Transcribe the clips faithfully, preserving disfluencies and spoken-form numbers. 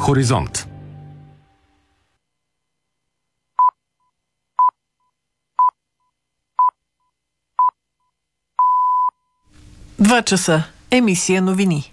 Хоризонт. Два часа. Емисия новини.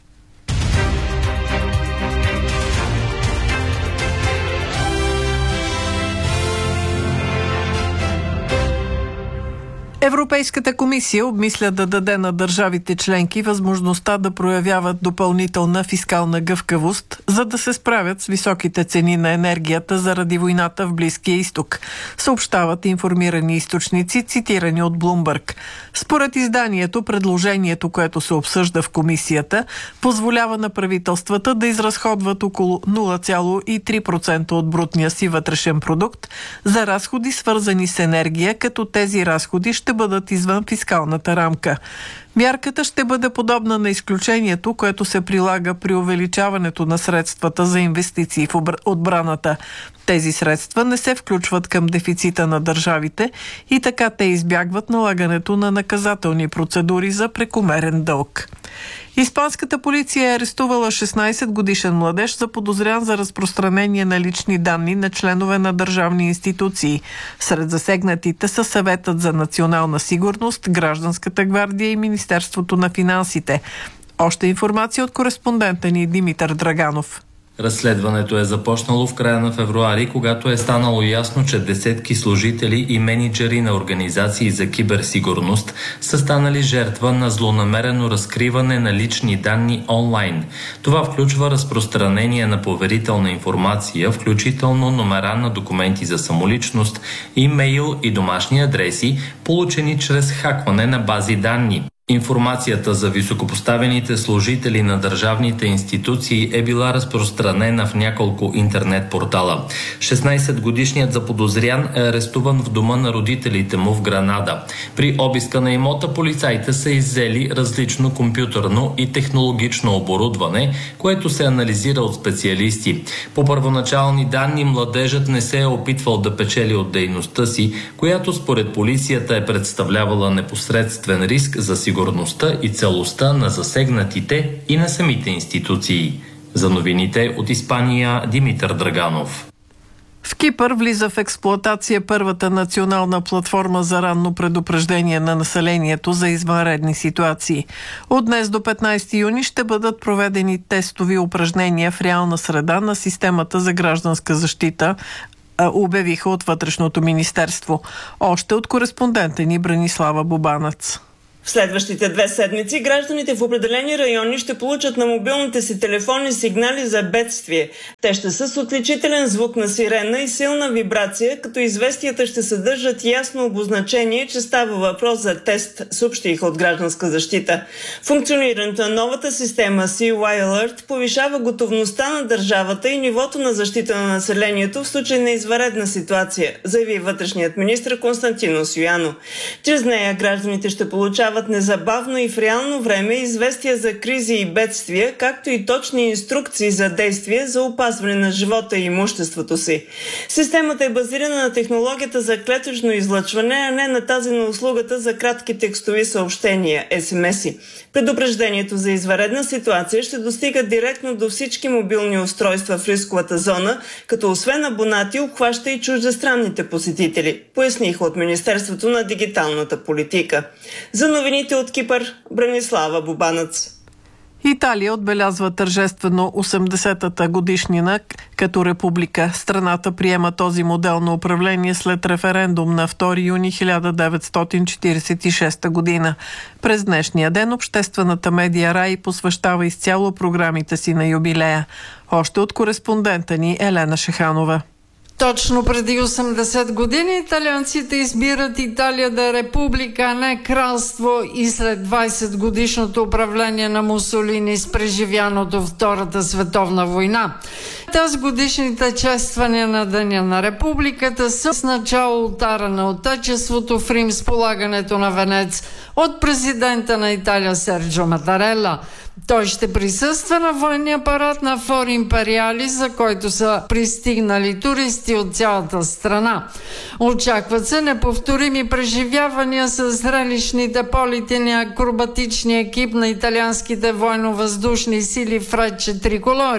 Европейската комисия обмисля да даде на държавите членки възможността да проявяват допълнителна фискална гъвкавост, за да се справят с високите цени на енергията заради войната в Близкия изток, съобщават информирани източници, цитирани от Bloomberg. Според изданието, предложението, което се обсъжда в комисията, позволява на правителствата да изразходват около нула цяло и три процента от брутния си вътрешен продукт за разходи, свързани с енергия, като тези разходи ще бъдат извън фискалната рамка. Мярката ще бъде подобна на изключението, което се прилага при увеличаването на средствата за инвестиции в отбраната. Тези средства не се включват към дефицита на държавите и така те избягват налагането на наказателни процедури за прекомерен дълг. Испанската полиция е арестувала шестнайсет годишен младеж, заподозрян за разпространение на лични данни на членове на държавни институции. Сред засегнатите са Съветът за национална сигурност, Гражданската гвардия и Министерството на финансите. Още информация от кореспондента ни Димитър Драганов. Разследването е започнало в края на февруари, когато е станало ясно, че десетки служители и мениджъри на организации за киберсигурност са станали жертва на злонамерено разкриване на лични данни онлайн. Това включва разпространение на поверителна информация, включително номера на документи за самоличност, имейл и домашни адреси, получени чрез хакване на бази данни. Информацията за високопоставените служители на държавните институции е била разпространена в няколко интернет портала. шестнайсетгодишният заподозрян е арестуван в дома на родителите му в Гранада. При обиска на имота полицаите са иззели различно компютърно и технологично оборудване, което се анализира от специалисти. По първоначални данни, младежът не се е опитвал да печели от дейността си, която според полицията е представлявала непосредствен риск за сигурността и целостта на засегнатите и на самите институции. За новините от Испания, Димитър Драганов. В Кипър влиза в експлоатация първата национална платформа за ранно предупреждение на населението за извънредни ситуации. От днес до петнайсети юни ще бъдат проведени тестови упражнения в реална среда на системата за гражданска защита, обявиха от Вътрешното министерство. Още от кореспондента ни Бранислава Бубанец. В следващите две седмици гражданите в определени райони ще получат на мобилните си телефони сигнали за бедствие. Те ще са с отличителен звук на сирена и силна вибрация, като известията ще съдържат ясно обозначение, че става въпрос за тест, съобщиха от Гражданска защита. Функционирането на новата система Си Уай Alert повишава готовността на държавата и нивото на защита на населението в случай на извънредна ситуация, заяви вътрешният министър Константин Стоянов. Чрез нея гражданите ще получават незабавно и в реално време известия за кризи и бедствия, както и точни инструкции за действие за опазване на живота и имуществото си. Системата е базирана на технологията за клетъчно излъчване, а не на тази на услугата за кратки текстови съобщения, ес ем ес-и. Предупреждението за извънредна ситуация ще достига директно до всички мобилни устройства в рисковата зона, като освен абонати обхваща и чуждестранните посетители, поясниха от Министерството на дигиталната политика. За новините от Кипър, Бранислава Бубанец. Италия отбелязва тържествено осемдесетата годишнина като република. Страната приема този модел на управление след референдум на втори юни хиляда деветстотин четирийсет и шеста година. През днешния ден обществената медия Рай посвещава изцяло програмите си на юбилея. Още от кореспондента ни Елена Шеханова. Точно преди осемдесет години италианците избират Италия да е република, а не кралство, и след двайсет годишното управление на Мусолини с преживяното Втората световна война. Тази годишните чествания на Деня на републиката са с начало ултара на отечеството в Рим с полагането на венец от президента на Италия Серджо Матарела. Той ще присъства на военния парад на Фор Империали, за който са пристигнали туристи от цялата страна. Очакват се неповторими преживявания с зрелищните полети на акробатичния екип на италианските военно-въздушни сили Фрече Триколори.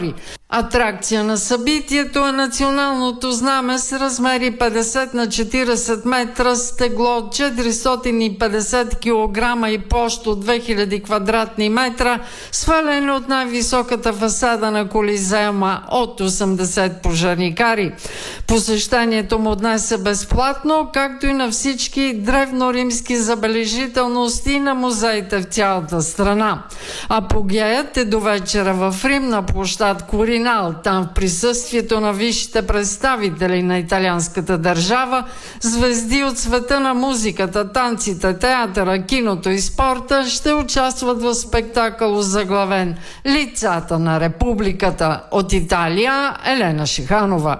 Атракция на събитието е националното знаме с размери петдесет на четиридесет метра, стегло от четиристотин и петдесет килограма и площ от две хиляди квадратни метра, свалено от най-високата фасада на Колизеума от осемдесет пожарникари. Посещението му днес е безплатно, както и на всички древноримски забележителности на музеите в цялата страна. Апогеят е до вечера в Рим на площад Коринал. Там в присъствието на висшите представители на италианската държава, звезди от света на музиката, танците, театъра, киното и спорта ще участват в спектакъл заглавен "Лицата на републиката" от Италия. Елена Шиханова.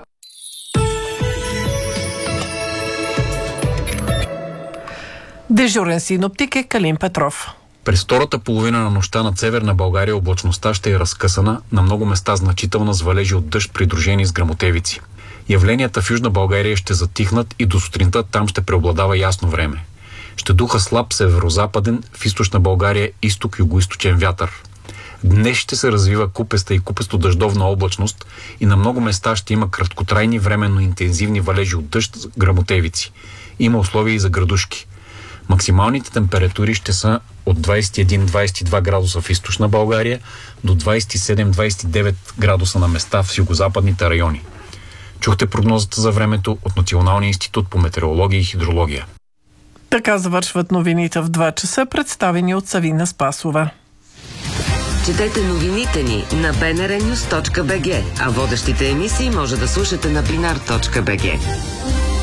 Дежурен синоптик е Калин Петров. През втората половина на нощта над Северна България облачността ще е разкъсана, на много места значителна с валежи от дъжд, придружени с гръмотевици. Явленията в Южна България ще затихнат и до сутринта там ще преобладава ясно време. Ще духа слаб северозападен, в Източна България изток-югоизточен вятър. Днес ще се развива купеста и купесто-дъждовна облачност и на много места ще има краткотрайни временно интензивни валежи от дъжд с гръмотевици. Има условия и за градушки. Максималните температури ще са от двадесет и един до двадесет и два градуса в Източна България до двадесет и седем до двадесет и девет градуса на места в югозападните райони. Чухте прогнозата за времето от Националния институт по метеорология и хидрология. Така завършват новините в два часа, представени от Савина Спасова. Четете новините ни на би ен ар нюз точка би джи, а водещите емисии може да слушате на бинар точка би джи.